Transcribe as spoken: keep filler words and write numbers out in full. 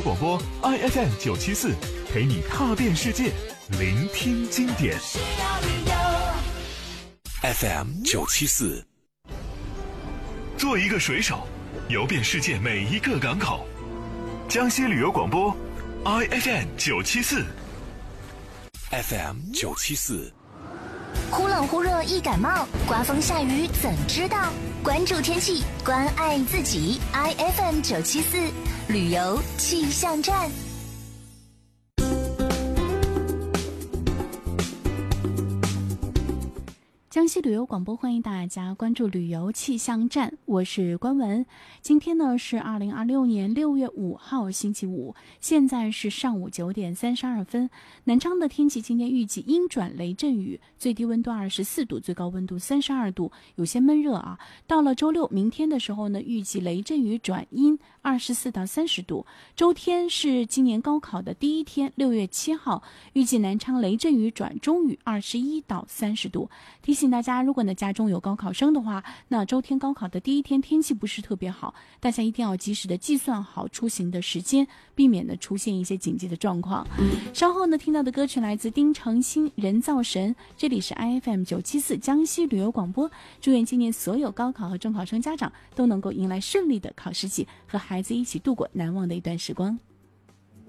广播 I F M 九七四，陪你踏遍世界，聆听经典。F M 九七四，做一个水手，游遍世界每一个港口。江西旅游广播 I F M 九七四 ，F M 九七四。 忽冷忽热易感冒，刮风下雨怎知道？关注天气，关爱自己。I F M 九七四旅游气象站。 江西旅游广播，欢迎大家关注旅游气象站，我是关文。今天呢是二零二六年六月五号星期五，现在是上午九点三十二分。南昌的天气今天预计阴转雷阵雨，最低温度二十四度，最高温度三十二度，有些闷热啊。到了周六明天的时候呢，预计雷阵雨转阴，二十四到三十度。周天是今年高考的第一天，六月七号，预计南昌雷阵雨转中雨，二十一到三十度。提醒大家，如果呢家中有高考生的话，那周天高考的第一天天气不是特别好，大家一定要及时的计算好出行的时间，避免呢出现一些紧急的状况。稍后呢听到的歌曲来自丁程鑫《人造神》，这里是 I F M 九七四江西旅游广播。祝愿今年所有高考和中考生家长都能够迎来顺利的考试季，和孩子一起度过难忘的一段时光。